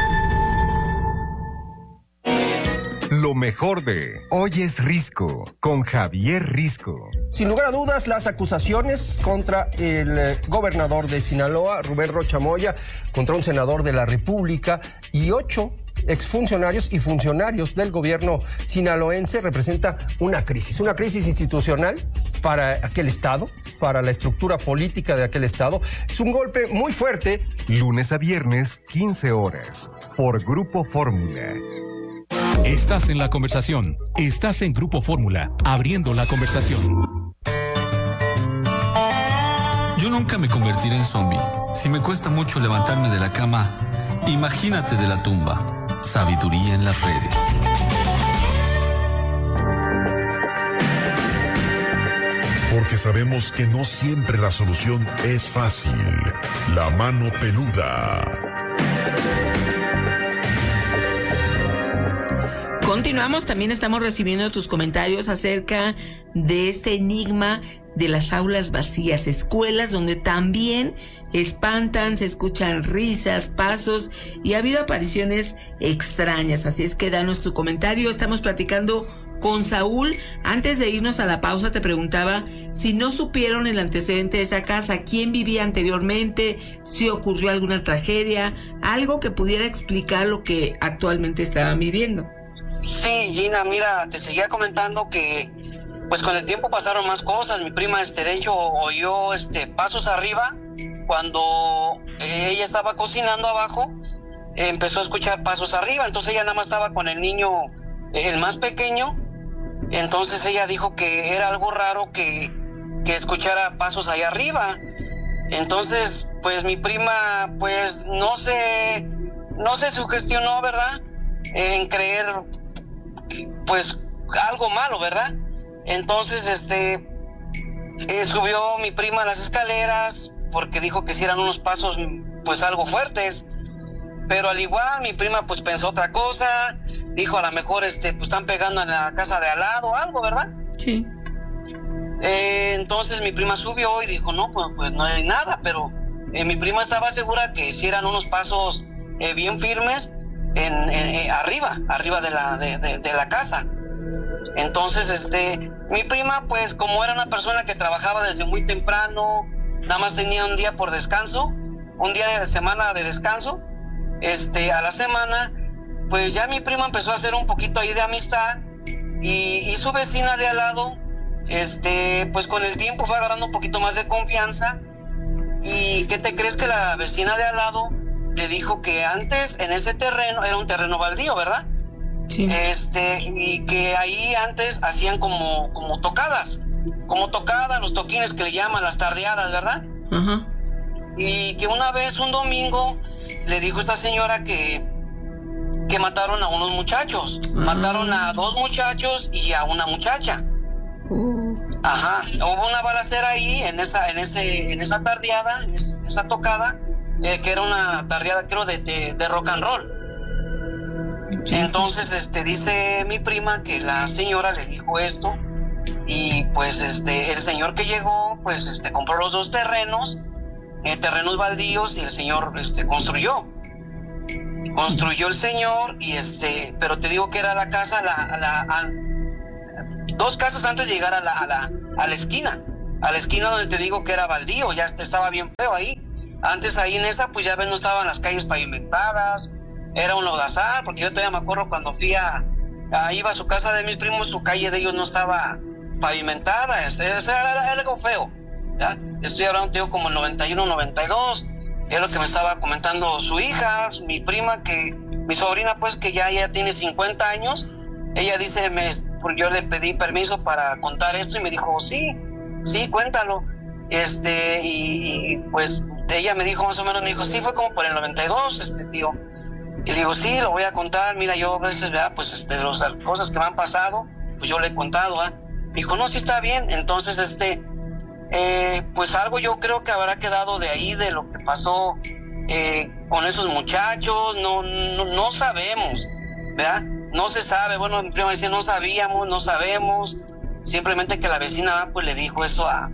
Lo mejor de Hoy es Risco, con Javier Risco. Sin lugar a dudas, las acusaciones contra el eh, gobernador de Sinaloa, Rubén Rocha Moya, contra un senador de la República y ocho exfuncionarios y funcionarios del gobierno sinaloense representa una crisis, una crisis institucional para aquel estado, para la estructura política de aquel estado. Es un golpe muy fuerte. Lunes a viernes, quince horas, por Grupo Fórmula. Estás en la conversación. Estás en Grupo Fórmula, abriendo la conversación. Yo nunca me convertiré en zombie. Si me cuesta mucho levantarme de la cama, imagínate de la tumba. Sabiduría en las redes. Porque sabemos que no siempre la solución es fácil. La mano peluda. Continuamos, también estamos recibiendo tus comentarios acerca de este enigma de las aulas vacías, escuelas donde también espantan, se escuchan risas, pasos y ha habido apariciones extrañas. Así es que danos tu comentario. Estamos platicando con Saúl. Antes de irnos a la pausa te preguntaba si no supieron el antecedente de esa casa, quién vivía anteriormente, si ocurrió alguna tragedia, algo que pudiera explicar lo que actualmente estaban viviendo. Sí, Gina, mira, te seguía comentando que pues con el tiempo pasaron más cosas. Mi prima, este, de hecho, oyó este, pasos arriba. Cuando eh, ella estaba cocinando abajo, eh, empezó a escuchar pasos arriba. Entonces ella nada más estaba con el niño, eh, el más pequeño. Entonces ella dijo que era algo raro que, que escuchara pasos allá arriba. Entonces, pues mi prima, pues no se, no se sugestionó, ¿verdad? En creer, pues, algo malo, ¿verdad? Entonces, este, eh, subió mi prima a las escaleras porque dijo que si eran unos pasos, pues, algo fuertes. Pero al igual, mi prima, pues, pensó otra cosa. Dijo, a lo mejor, este, pues, están pegando en la casa de al lado, algo, ¿verdad? Sí. Eh, entonces, mi prima subió y dijo, no, pues, pues no hay nada. Pero eh, mi prima estaba segura que si eran unos pasos eh, bien firmes en, en eh, arriba, arriba de la, de, de, de la casa. Entonces, este, mi prima, pues, como era una persona que trabajaba desde muy temprano, nada más tenía un día por descanso, un día de semana de descanso, este, a la semana, pues ya mi prima empezó a hacer un poquito ahí de amistad y, y su vecina de al lado, este, pues con el tiempo fue agarrando un poquito más de confianza. ¿Y qué te crees? Que la vecina de al lado le dijo que antes en ese terreno, era un terreno baldío, ¿verdad? Sí. Este, y que ahí antes hacían como, como tocadas, como tocadas, los toquines que le llaman, las tardeadas, ¿verdad? Ajá. Y que una vez, un domingo, le dijo esta señora que, que mataron a unos muchachos. Uh-huh. Mataron a dos muchachos y a una muchacha. Uh. Ajá. Hubo una balacera ahí, en esa, en ese, en esa tardeada, en esa tocada, eh, que era una tardeada, creo, de, de, de rock and roll. Entonces, este, dice mi prima que la señora le dijo esto y pues, este, el señor que llegó, pues, este, compró los dos terrenos, eh, terrenos baldíos y el señor, este, construyó, construyó el señor y este, pero te digo que era la casa, la, la, a, dos casas antes de llegar a la, a la, a la esquina, a la esquina donde te digo que era baldío, ya estaba bien feo ahí. Antes ahí en esa, pues ya ven, no estaban las calles pavimentadas. Era un lodazal, porque yo todavía me acuerdo cuando fui a, a iba a su casa de mis primos, su calle de ellos no estaba pavimentada, este, o sea, era, era algo feo, ¿ya? Estoy hablando, tío, como el noventa y uno, noventa y dos, es lo que me estaba comentando su hija, mi prima, que, mi sobrina, pues, que ya, ya tiene cincuenta años, ella dice, me, yo le pedí permiso para contar esto y me dijo, sí, sí, cuéntalo, este, y, y pues, ella me dijo más o menos, me dijo, sí, fue como por el noventa y dos, este, tío. Y le digo, sí, lo voy a contar, mira, yo a veces, ¿verdad? Pues, este, las cosas que me han pasado, pues yo le he contado, ¿ah? Me dijo, no, sí está bien, entonces, este, eh, pues algo yo creo que habrá quedado de ahí, de lo que pasó eh, con esos muchachos, no, no, no sabemos, ¿verdad? No se sabe, bueno, mi prima dice, no sabíamos, no sabemos, simplemente que la vecina, pues, le dijo eso a,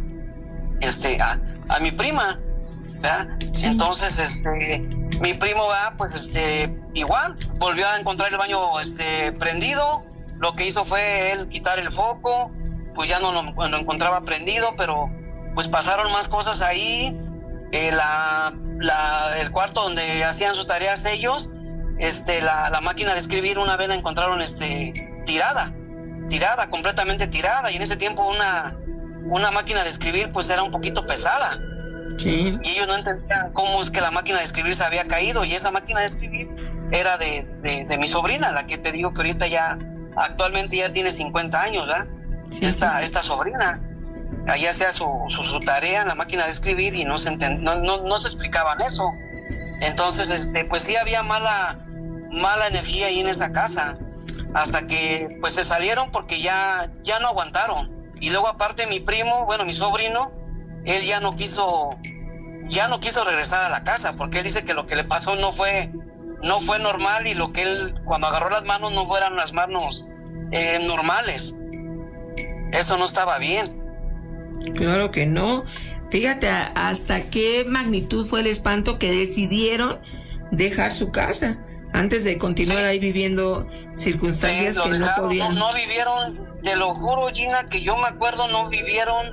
este, a, a mi prima, ¿verdad? Sí. Entonces, este, mi primo, ¿verdad? Pues, este, igual, volvió a encontrar el baño, este, prendido. Lo que hizo fue él quitar el foco, pues ya no lo, lo encontraba prendido, pero pues pasaron más cosas ahí. Eh, la, la, el cuarto donde hacían sus tareas ellos, este, la, la máquina de escribir una vez la encontraron, este, tirada, tirada, completamente tirada. Y en ese tiempo una, una máquina de escribir, pues era un poquito pesada. Sí. Y ellos no entendían cómo es que la máquina de escribir se había caído, y esa máquina de escribir era de, de, de mi sobrina, la que te digo que ahorita ya, actualmente ya tiene cincuenta años, ¿verdad? Sí, esta, sí. esta sobrina, allá hacía su, su, su tarea en la máquina de escribir y no se entend, no, no, no se explicaban eso. Entonces, este, pues sí había mala, mala energía ahí en esa casa, hasta que pues se salieron porque ya, ya no aguantaron. Y luego aparte mi primo, bueno, mi sobrino, él ya no quiso, ya no quiso regresar a la casa, porque él dice que lo que le pasó no fue, no fue normal, y lo que él, cuando agarró las manos, no fueran las manos eh, normales. Eso no estaba bien. Claro que no. Fíjate hasta qué magnitud fue el espanto que decidieron dejar su casa antes de continuar sí. ahí viviendo circunstancias sí, que dejaron, no podían. No, no vivieron, te lo juro, Gina, que yo me acuerdo, no vivieron.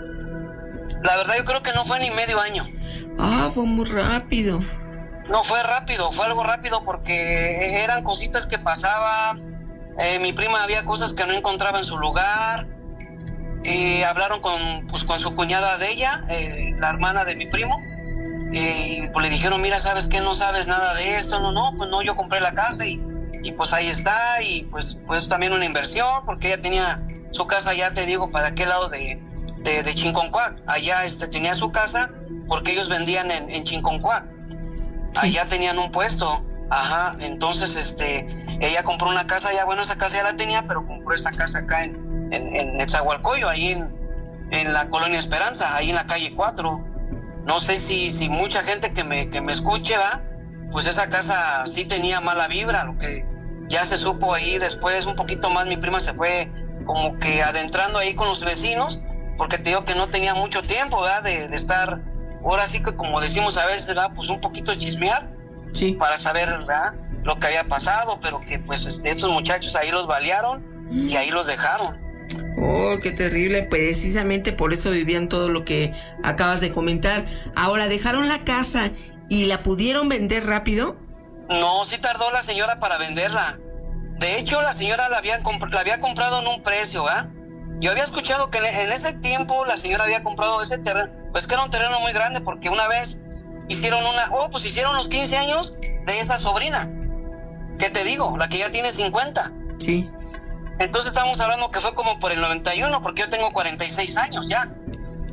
La verdad yo creo que no fue ni medio año. Ah, fue muy rápido. No, fue rápido, fue algo rápido porque eran cositas que pasaban. Eh, mi prima había cosas que no encontraba en su lugar. Eh, hablaron con, pues, con su cuñada de ella, eh, la hermana de mi primo. Eh, y pues le dijeron, mira, ¿sabes qué? No sabes nada de esto. No, no, pues no, yo compré la casa y, y pues ahí está. Y pues, pues también una inversión, porque ella tenía su casa, ya te digo, para aquel lado de... de, de Chinconcuac, allá este, tenía su casa, porque ellos vendían en, en Chinconcuac, sí. Allá tenían un puesto, ajá, entonces este, ella compró una casa allá, bueno, esa casa ya la tenía, pero compró esta casa acá en, en, en Netzahualcoyo, ahí en, en la Colonia Esperanza, ahí en la calle cuatro, no sé si, si mucha gente que me, que me escuche, va, pues esa casa sí tenía mala vibra, lo que ya se supo ahí después, un poquito más, mi prima se fue como que adentrando ahí con los vecinos, porque te digo que no tenía mucho tiempo, ¿verdad? De, de estar, ahora sí que como decimos a veces, ¿verdad? Pues un poquito chismear, sí, para saber, ¿verdad? Lo que había pasado, pero que pues este, estos muchachos ahí los balearon y ahí los dejaron. Oh, qué terrible, precisamente por eso vivían todo lo que acabas de comentar. Ahora, ¿dejaron la casa y la pudieron vender rápido? No, sí tardó la señora para venderla. De hecho, la señora la había, comp- la había comprado en un precio, ¿verdad? Yo había escuchado que en ese tiempo la señora había comprado ese terreno, pues que era un terreno muy grande, porque una vez hicieron una, oh, pues hicieron los quince años de esa sobrina, que te digo, la que ya tiene cincuenta. Sí. Entonces estamos hablando que fue como por el noventa y uno, porque yo tengo cuarenta y seis años ya.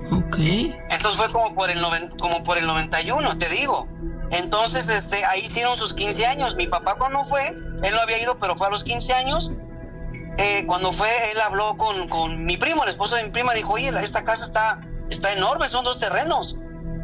Ok. Entonces fue como por el noven, como por el noventa y uno, te digo. Entonces, este, ahí hicieron sus quince años. Mi papá cuando fue, él no había ido, pero fue a los quince años. Eh, cuando fue, él habló con, con mi primo, el esposo de mi prima, dijo, oye, la, esta casa está, está enorme, son dos terrenos.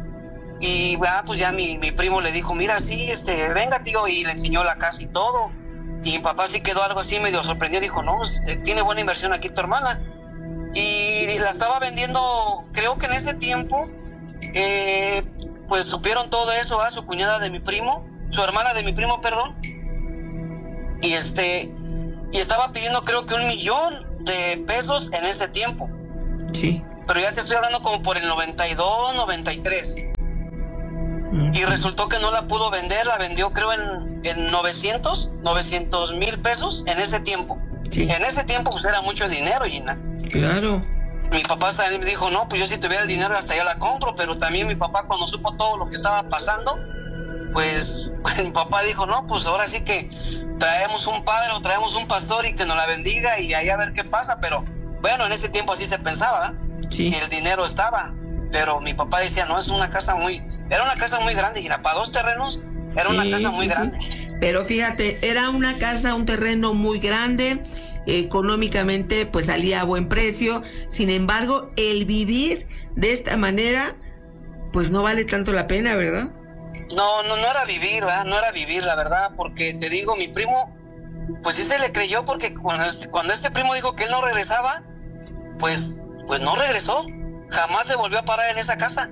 Y ah, pues ya mi, mi primo le dijo, mira, sí, este, venga, tío, y le enseñó la casa y todo. Y mi papá sí quedó algo así medio sorprendido, dijo, no, tiene buena inversión aquí tu hermana. Y la estaba vendiendo, creo que en ese tiempo, eh, pues supieron todo eso a su cuñada de mi primo, su hermana de mi primo, perdón. Y este, y estaba pidiendo creo que un millón de pesos en ese tiempo. Sí. Pero ya te estoy hablando como por el noventa y dos, noventa y tres. Y resultó que no la pudo vender, la vendió creo en, en novecientos mil pesos en ese tiempo. Sí. En ese tiempo pues era mucho dinero, Gina. Claro. Mi papá también me dijo, no, pues yo si tuviera el dinero hasta yo la compro, pero también mi papá cuando supo todo lo que estaba pasando, pues, pues mi papá dijo, no, pues ahora sí que traemos un padre o traemos un pastor y que nos la bendiga y ahí a ver qué pasa, pero bueno, en ese tiempo así se pensaba, sí. Que el dinero estaba, pero mi papá decía, no, es una casa muy, era una casa muy grande, y para dos terrenos, era sí, una casa muy sí, grande. Sí. Pero fíjate, era una casa, un terreno muy grande, económicamente pues salía a buen precio, sin embargo, el vivir de esta manera, pues no vale tanto la pena, ¿verdad? No, no, no era vivir, ¿verdad? No era vivir, la verdad, porque te digo, mi primo, pues sí se le creyó, porque cuando este, cuando este primo dijo que él no regresaba, pues, pues no regresó, jamás se volvió a parar en esa casa,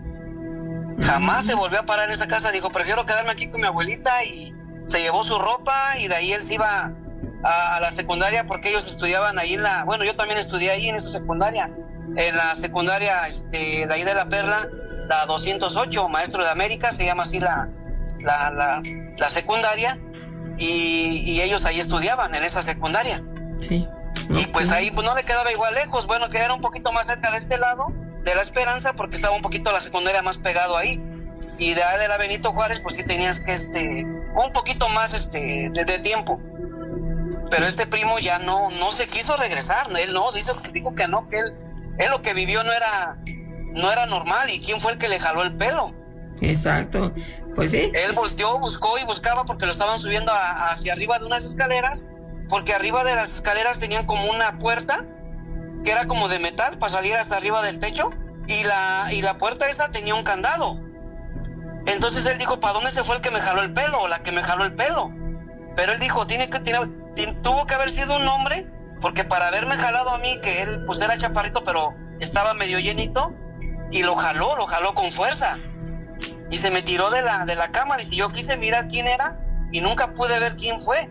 jamás se volvió a parar en esa casa, dijo, prefiero quedarme aquí con mi abuelita, y se llevó su ropa, y de ahí él se iba a, a la secundaria, porque ellos estudiaban ahí en la, bueno, yo también estudié ahí en esa secundaria, en la secundaria, este, de ahí de La Perla, la doscientos ocho, Maestro de América, se llama así la, la, la, la secundaria, y, y ellos ahí estudiaban en esa secundaria. Sí. Y pues ahí pues no le quedaba igual lejos, bueno, que era un poquito más cerca de este lado, de La Esperanza, porque estaba un poquito la secundaria más pegado ahí, y de ahí de la Benito Juárez, pues sí tenías que, este, un poquito más, este, de, de tiempo. Pero este primo ya no, no se quiso regresar, él no, dijo, dijo que no, que él, él lo que vivió no era... no era normal, y quién fue el que le jaló el pelo. Exacto, pues sí. Él volteó, buscó y buscaba porque lo estaban subiendo a, hacia arriba de unas escaleras, porque arriba de las escaleras tenían como una puerta que era como de metal para salir hasta arriba del techo, y la y la puerta esa tenía un candado. Entonces él dijo, ¿para dónde se fue el que me jaló el pelo o la que me jaló el pelo? Pero él dijo, tiene que tiene, tiene, tuvo que haber sido un hombre, porque para haberme jalado a mí, que él pues era chaparrito pero estaba medio llenito, y lo jaló, lo jaló con fuerza, y se me tiró de la, de la cama. Dice, yo quise mirar quién era, y nunca pude ver quién fue.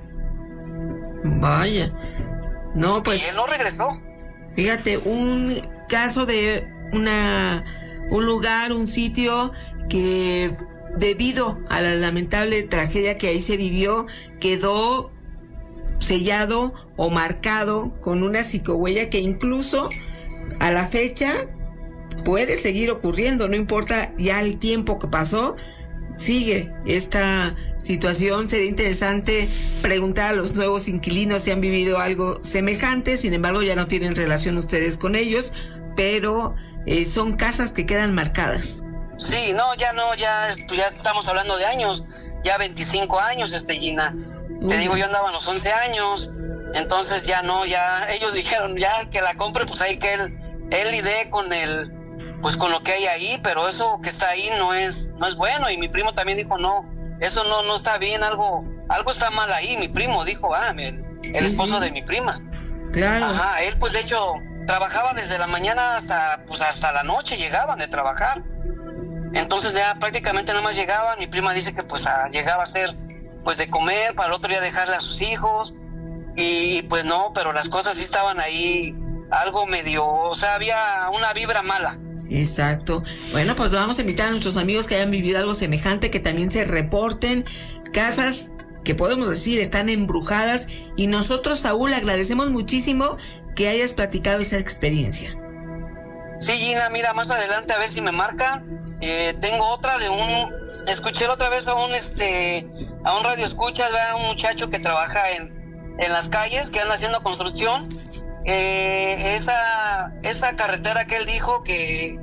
Vaya, no, pues... Y él no regresó. Fíjate, un caso de una, un lugar, un sitio que debido a la lamentable tragedia que ahí se vivió, quedó sellado o marcado con una psicohuella que incluso a la fecha puede seguir ocurriendo, no importa ya el tiempo que pasó, sigue esta situación. Sería interesante preguntar a los nuevos inquilinos si han vivido algo semejante, sin embargo ya no tienen relación ustedes con ellos, pero eh, son casas que quedan marcadas. Sí, no, ya no, ya, ya estamos hablando de años, ya veinticinco años, este, Gina. Uy. Te digo, yo andaba a los once años, entonces ya no, ya ellos dijeron, ya que la compre, pues hay que él, él lidie con el, pues con lo que hay ahí, pero eso que está ahí no es, no es bueno. Y mi primo también dijo, no, eso no, no está bien, algo, algo está mal ahí. Mi primo dijo, ah, el, el sí, esposo sí. de mi prima. Claro. Ajá, él pues de hecho trabajaba desde la mañana hasta, pues hasta la noche, llegaban de trabajar. Entonces ya prácticamente nada más llegaban. Mi prima dice que pues a, llegaba a hacer pues de comer, para el otro día dejarle a sus hijos, y pues no, pero las cosas sí estaban ahí algo medio, o sea, había una vibra mala. Exacto. Bueno, pues vamos a invitar a nuestros amigos que hayan vivido algo semejante, que también se reporten. Casas que podemos decir están embrujadas, y nosotros, Saúl, agradecemos muchísimo que hayas platicado esa experiencia. Sí, Gina, mira, más adelante a ver si me marcan. Eh, tengo otra de un, escuché la otra vez a un este, a un radio escuchas, a un muchacho que trabaja en, en las calles, que anda haciendo construcción. Eh, esa, esa carretera que él dijo que,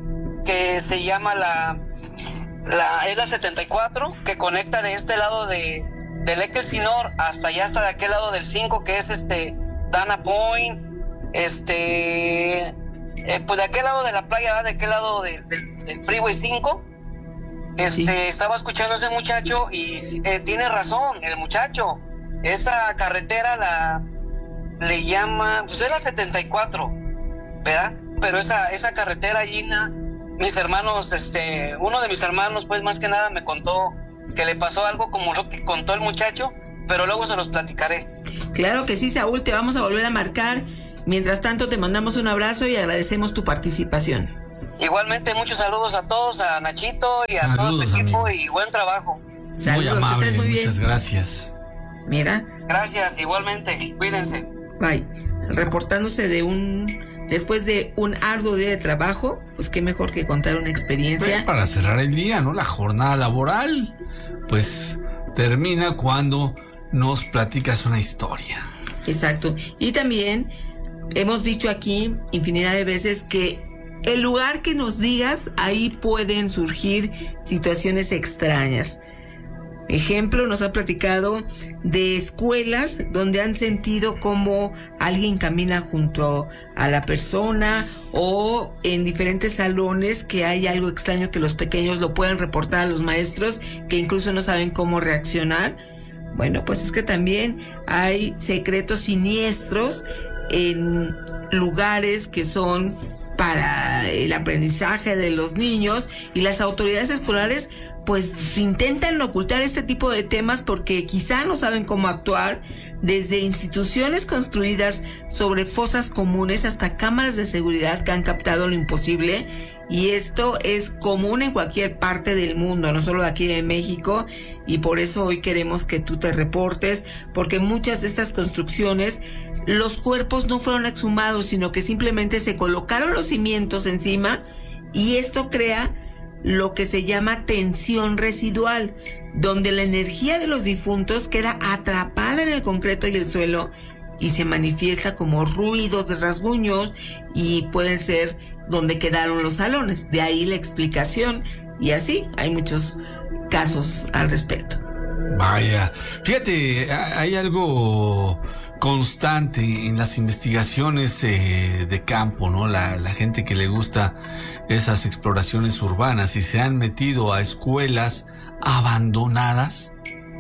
que se llama la, la es la setenta y cuatro, que conecta de este lado de del Equesinor hasta allá, hasta de aquel lado del cinco, que es este Dana Point, este eh, pues de aquel lado de la playa, de aquel lado de, de, del Freeway cinco. Este, sí. Estaba escuchando a ese muchacho y eh, tiene razón el muchacho. Esa carretera la le llama, pues es la setenta y cuatro, ¿verdad? Pero esa esa carretera, Gina, mis hermanos, este, uno de mis hermanos, pues más que nada me contó que le pasó algo como lo que contó el muchacho, pero luego se los platicaré. Claro que sí, Saúl, te vamos a volver a marcar. Mientras tanto, te mandamos un abrazo y agradecemos tu participación. Igualmente, muchos saludos a todos, a Nachito y a saludos, todo tu equipo, amigo. Y buen trabajo. Saludos, muy amable, que estés muy bien. Muchas gracias. Mira. Gracias, igualmente, cuídense. Bye. Reportándose de un, después de un arduo día de trabajo, pues qué mejor que contar una experiencia. Pero para cerrar el día, ¿no? La jornada laboral, pues termina cuando nos platicas una historia. Exacto. Y también hemos dicho aquí infinidad de veces que el lugar que nos digas, ahí pueden surgir situaciones extrañas. Ejemplo, nos ha platicado de escuelas donde han sentido como alguien camina junto a la persona, o en diferentes salones que hay algo extraño que los pequeños lo pueden reportar a los maestros, que incluso no saben cómo reaccionar. Bueno, pues es que también hay secretos siniestros en lugares que son para el aprendizaje de los niños, y las autoridades escolares pues intentan ocultar este tipo de temas porque quizá no saben cómo actuar, desde instituciones construidas sobre fosas comunes hasta cámaras de seguridad que han captado lo imposible. Y esto es común en cualquier parte del mundo, no solo de aquí de México, y por eso hoy queremos que tú te reportes, porque muchas de estas construcciones, los cuerpos no fueron exhumados, sino que simplemente se colocaron los cimientos encima, y esto crea lo que se llama tensión residual, donde la energía de los difuntos queda atrapada en el concreto y el suelo y se manifiesta como ruidos de rasguños, y pueden ser donde quedaron los salones. De ahí la explicación, y así hay muchos casos al respecto. Vaya, fíjate, hay algo constante en las investigaciones eh, de campo, ¿no? La, la gente que le gusta esas exploraciones urbanas y se han metido a escuelas abandonadas,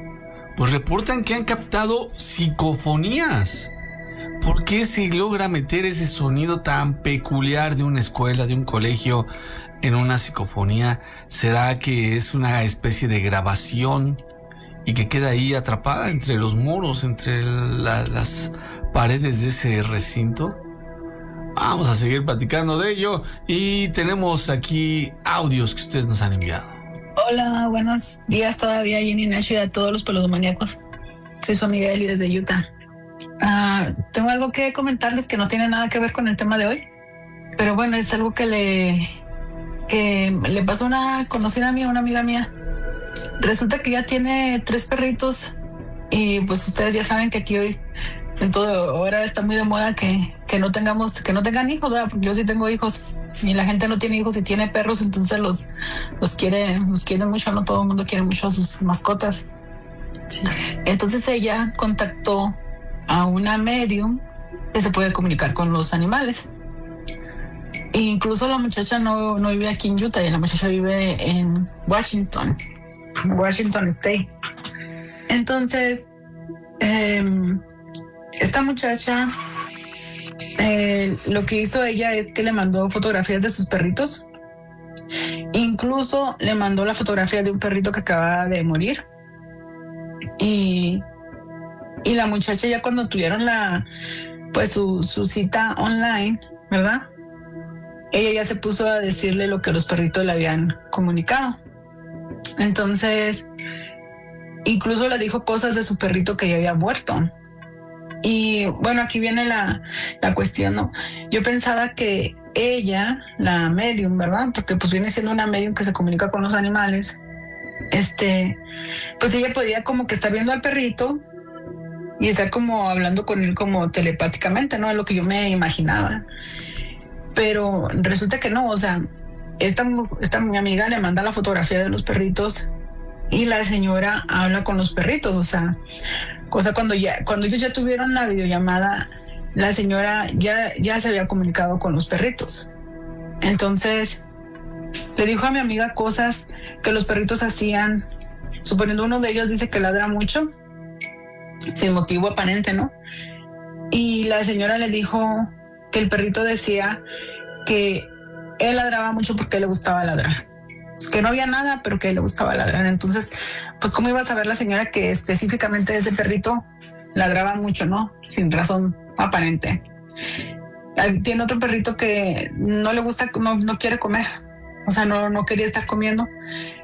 pues reportan que han captado psicofonías. ¿Por qué se logra meter ese sonido tan peculiar de una escuela, de un colegio, en una psicofonía? ¿Será que es una especie de grabación y que queda ahí atrapada entre los muros, entre la, las paredes de ese recinto? Vamos a seguir platicando de ello, y tenemos aquí audios que ustedes nos han enviado. Hola, buenos días todavía, Jenny, Nacho, y a todos los peludomaníacos. Soy su amiga Eli desde Utah. Uh, tengo algo que comentarles que no tiene nada que ver con el tema de hoy, pero bueno, es algo que le que le pasó a una conocida mía, una amiga mía. Resulta que ya tiene tres perritos, y pues ustedes ya saben que aquí hoy en todo ahora está muy de moda que, que no tengamos, que no tengan hijos, ¿verdad? Porque yo sí tengo hijos y la gente no tiene hijos y tiene perros, entonces los, los quiere, los quieren mucho, no todo el mundo quiere mucho a sus mascotas. Sí. Entonces ella contactó a una medium que se puede comunicar con los animales. E incluso la muchacha no, no vive aquí en Utah, y la muchacha vive en Washington, Washington State. Entonces, eh, esta muchacha, eh, lo que hizo ella es que le mandó fotografías de sus perritos. Incluso le mandó la fotografía de un perrito que acaba de morir. Y, y la muchacha, ya cuando tuvieron la, pues su, su cita online, ¿verdad? Ella ya se puso a decirle lo que los perritos le habían comunicado. Entonces, incluso le dijo cosas de su perrito que ya había muerto. Y bueno, aquí viene la, la cuestión, ¿no? Yo pensaba que ella, la medium, ¿verdad? Porque pues viene siendo una medium que se comunica con los animales. Este, pues ella podía como que estar viendo al perrito y estar como hablando con él como telepáticamente, ¿no? Es lo que yo me imaginaba. Pero resulta que no, o sea, esta, esta mi amiga le manda la fotografía de los perritos y la señora habla con los perritos, o sea, cosa cuando ya, cuando ellos ya tuvieron la videollamada, la señora ya, ya se había comunicado con los perritos. Entonces, le dijo a mi amiga cosas que los perritos hacían, suponiendo uno de ellos dice que ladra mucho, sin motivo aparente, ¿no? Y la señora le dijo que el perrito decía que él ladraba mucho porque le gustaba ladrar, que no había nada, pero que le gustaba ladrar. Entonces, pues cómo iba a saber la señora que específicamente ese perrito ladraba mucho, ¿no? Sin razón aparente. Tiene otro perrito que no le gusta, no, no quiere comer, o sea, no, no quería estar comiendo.